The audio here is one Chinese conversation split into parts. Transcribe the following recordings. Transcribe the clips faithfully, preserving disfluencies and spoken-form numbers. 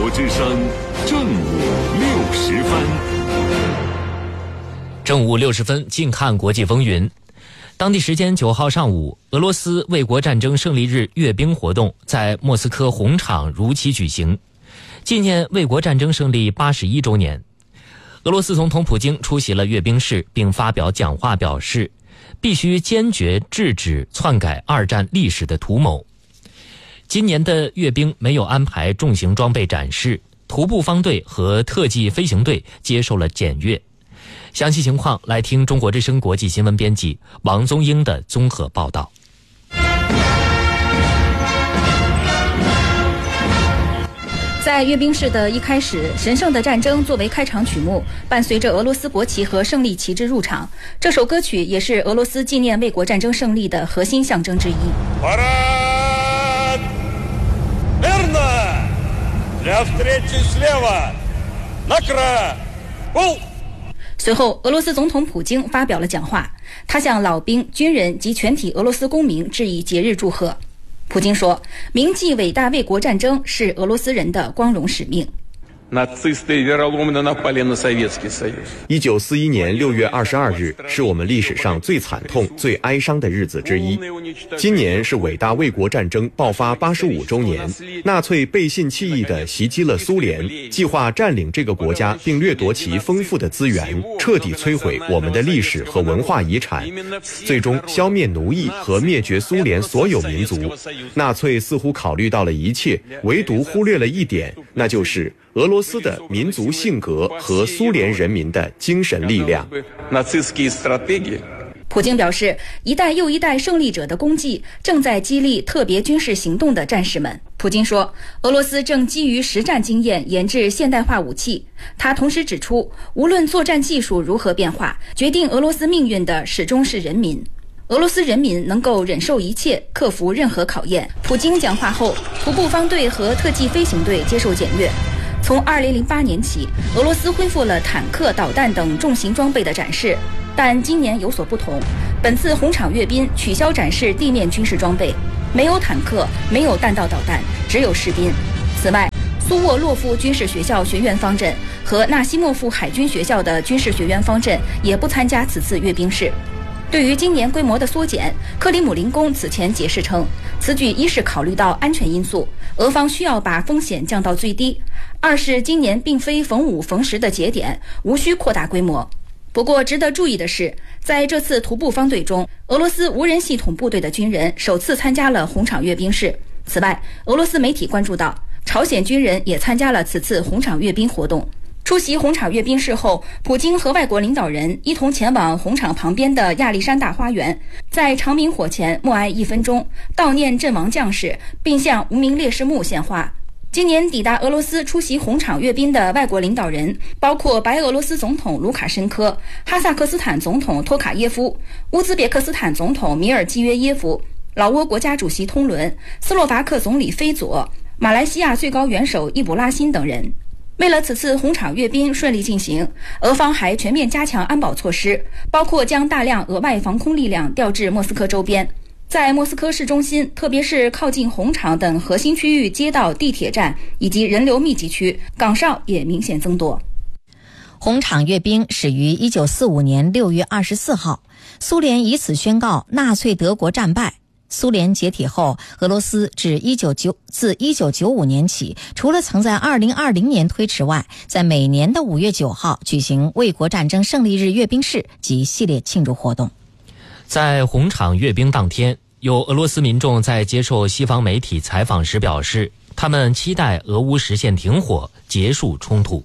之声正午六时分。 正午六十分，近看国际风云。当地时间九号上午，俄罗斯卫国战争胜利日阅兵活动在莫斯科红场如期举行，纪念卫国战争胜利八十一周年。俄罗斯总统普京出席了阅兵式，并发表讲话，表示必须坚决制止篡改二战历史的图谋。今年的阅兵没有安排重型装备展示，徒步方队和特技飞行队接受了检阅。详细情况来听中国之声国际新闻编辑王宗英的综合报道。 在阅兵式的一开始，神圣的战争作为开场曲目，伴随着俄罗斯国旗和胜利旗帜入场。这首歌曲也是俄罗斯纪念卫国战争胜利的核心象征之一。随后，俄罗斯总统普京发表了讲话，他向老兵、军人及全体俄罗斯公民致以节日祝贺。普京说，铭记伟大卫国战争是俄罗斯人的光荣使命。 一九四一年六月二十二日是我们历史上最惨痛、最哀伤的日子之一。今年是伟大卫国战争爆发八十五周年，纳粹背信弃义地袭击了苏联，计划占领这个国家并掠夺其丰富的资源，彻底摧毁我们的历史和文化遗产，最终消灭奴役和灭绝苏联所有民族。纳粹似乎考虑到了一切，唯独忽略了一点，那就是俄罗斯的民族性格和苏联人民的精神力量。 普京表示，一代又一代胜利者的功绩正在激励特别军事行动的战士们。普京说，俄罗斯正基于实战经验研制现代化武器。他同时指出，无论作战技术如何变化，决定俄罗斯命运的始终是人民。俄罗斯人民能够忍受一切，克服任何考验。普京讲话后，徒步方队和特技飞行队接受检阅。从二零零八年起，俄罗斯恢复了坦克、导弹等重型装备的展示，但今年有所不同。本次红场阅兵取消展示地面军事装备，没有坦克，没有弹道导弹，只有士兵。此外，苏沃洛夫军事学校学院方阵和纳西莫夫海军学校的军事学院方阵也不参加此次阅兵式。对于今年规模的缩减，克里姆林宫此前解释称，此举一是考虑到安全因素，俄方需要把风险降到最低；二是今年并非逢五逢十的节点，无需扩大规模。不过值得注意的是，在这次徒步方队中，俄罗斯无人系统部队的军人首次参加了红场阅兵式。此外，俄罗斯媒体关注到，朝鲜军人也参加了此次红场阅兵活动。出席红场阅兵式后，普京和外国领导人一同前往红场旁边的亚历山大花园，在长明火前默哀一分钟，悼念阵亡将士，并向无名烈士墓献花。今年抵达俄罗斯出席红场阅兵的外国领导人包括白俄罗斯总统卢卡申科、哈萨克斯坦总统托卡耶夫、乌兹别克斯坦总统米尔基约耶夫、老挝国家主席通伦、斯洛伐克总理菲佐、马来西亚最高元首易卜拉欣等人。为了此次红场阅兵顺利进行，俄方还全面加强安保措施，包括将大量额外防空力量调至莫斯科周边。在莫斯科市中心，特别是靠近红场等核心区域街道、地铁站以及人流密集区，岗哨也明显增多。 红场阅兵始于一九四五年六月二十四号，苏联以此宣告纳粹德国战败。苏联解体后，俄罗斯至一九九自一九九五年起，除了曾在二零二零年推迟外，在每年的五月九号举行卫国战争胜利日阅兵式及系列庆祝活动。 在红场阅兵当天，有俄罗斯民众在接受西方媒体采访时表示，他们期待俄乌实现停火，结束冲突。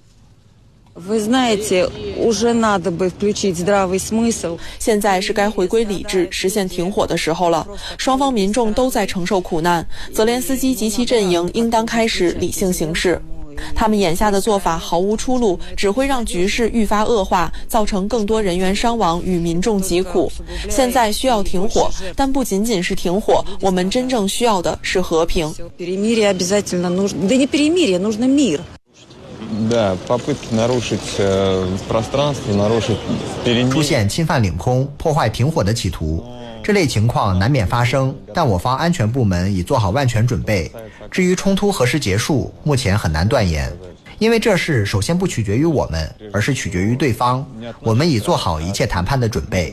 现在是该回归理智，实现停火的时候了。双方民众都在承受苦难，泽连斯基及其阵营应当开始理性行事。他们眼下的做法毫无出路，只会让局势愈发恶化，造成更多人员伤亡与民众疾苦。现在需要停火，但不仅仅是停火，我们真正需要的是和平。 出现侵犯领空、破坏停火的企图， 这类情况难免发生，但我方安全部门已做好万全准备。至于冲突何时结束，目前很难断言，因为这事首先不取决于我们，而是取决于对方。我们已做好一切谈判的准备。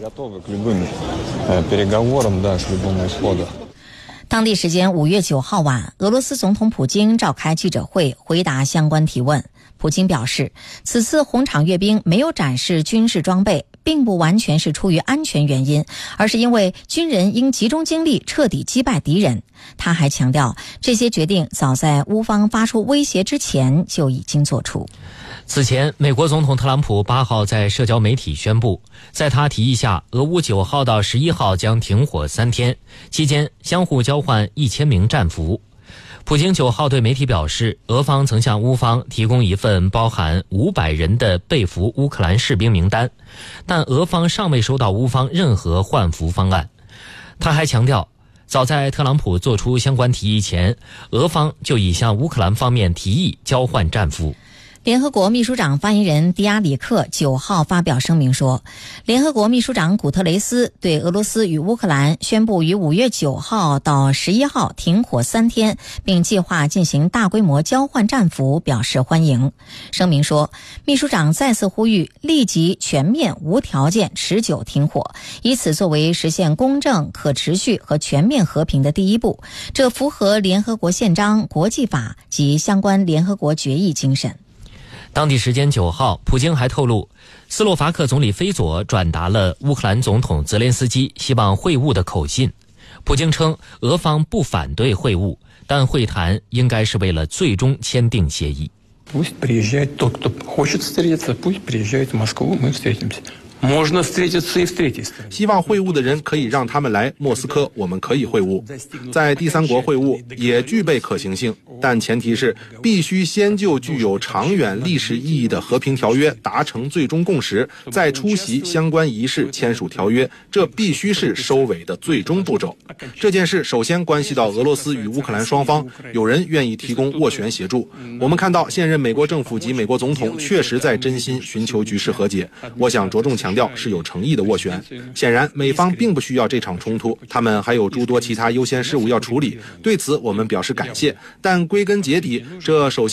当地时间五月九号晚，俄罗斯总统普京召开记者会，回答相关提问。普京表示，此次红场阅兵没有展示军事装备，并不完全是出于安全原因，而是因为军人应集中精力彻底击败敌人。他还强调，这些决定早在乌方发出威胁之前就已经做出。 此前，美国总统特朗普八号在社交媒体宣布，在他提议下，俄乌九号到十一号将停火三天，期间相互交换一千名战俘。普京九号对媒体表示，俄方曾向乌方提供一份包含五百人的被俘乌克兰士兵名单，但俄方尚未收到乌方任何换俘方案。他还强调，早在特朗普做出相关提议前，俄方就已向乌克兰方面提议交换战俘。 联合国秘书长发言人迪亚里克九号发表声明说，联合国秘书长古特雷斯对俄罗斯与乌克兰宣布于五月九号到十一号停火三天，并计划进行大规模交换战俘表示欢迎。声明说，秘书长再次呼吁立即全面无条件持久停火，以此作为实现公正、可持续和全面和平的第一步，这符合联合国宪章、国际法及相关联合国决议精神。 当地时间九号，普京还透露，斯洛伐克总理菲佐转达了乌克兰总统泽连斯基希望会晤的口信。普京称，俄方不反对会晤，但会谈应该是为了最终签订协议。 Пусть приезжает тот, кто хочет встретиться, пусть приезжает в Москву, мы встретимся. 希望会晤的人可以让他们来莫斯科，我们可以会晤。在第三国会晤也具备可行性，但前提是必须先就具有长远历史意义的和平条约达成最终共识，再出席相关仪式签署条约，这必须是收尾的最终步骤。这件事首先关系到俄罗斯与乌克兰双方，有人愿意提供斡旋协助。我们看到现任美国政府及美国总统确实在真心寻求局势和解，我想着重强调是有诚意的斡旋。显然美方并不需要这场冲突，他们还有诸多其他优先事务要处理，对此我们表示感谢，但归根结底，这首先